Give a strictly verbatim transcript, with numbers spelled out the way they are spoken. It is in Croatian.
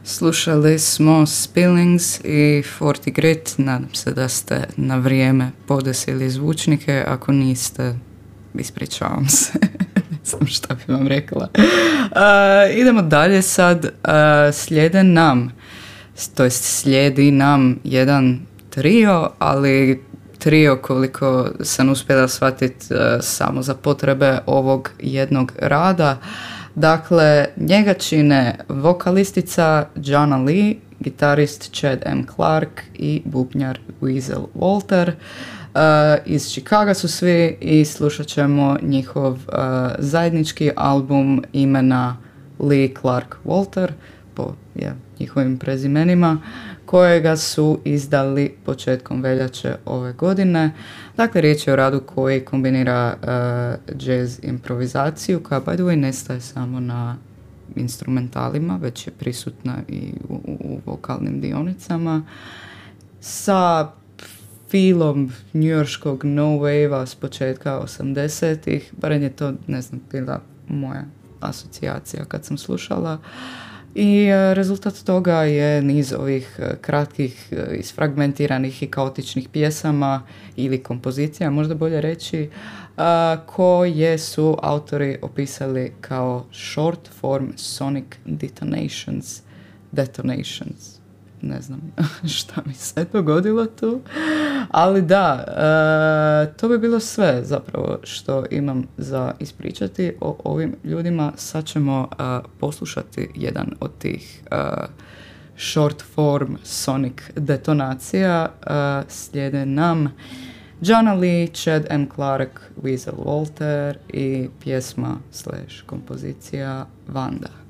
Slušali smo Spillings i Forty Grit. Nadam se da ste na vrijeme podesili zvučnike. Ako niste, ispričavam se. Ne znam šta bi vam rekla. Uh, idemo dalje sad. Uh, slijede nam, to jest slijedi nam jedan trio, ali trio, koliko sam uspjela shvatiti, uh, samo za potrebe ovog jednog rada. Dakle, njega čine vokalistica Jana Lee, gitarist Chad M. Clark i bubnjar Weasel Walter. Uh, iz Chicaga su svi i slušat ćemo njihov uh, zajednički album imena Lee Clark Walter po ja, njihovim prezimenima, kojega su izdali početkom veljače ove godine. Dakle, riječ je o radu koji kombinira uh, jazz improvizaciju, koja by the way ne staje samo na instrumentalima, već je prisutna i u, u, u vokalnim dionicama, sa filom njujorškog no wave-a s početka osamdesetih, barem je to, ne znam, bila moja asocijacija kad sam slušala. I rezultat toga je niz ovih kratkih, isfragmentiranih i kaotičnih pjesama ili kompozicija, možda bolje reći, koje su autori opisali kao short form sonic detonations. Detonations. Ne znam šta mi se dogodilo tu. Ali da, e, to bi bilo sve zapravo što imam za ispričati o ovim ljudima. Sad ćemo e, poslušati jedan od tih e, short form sonic detonacija. E, slijede nam Jana Lee, Chad M. Clark, Weasel Walter i pjesma slash kompozicija Vanda.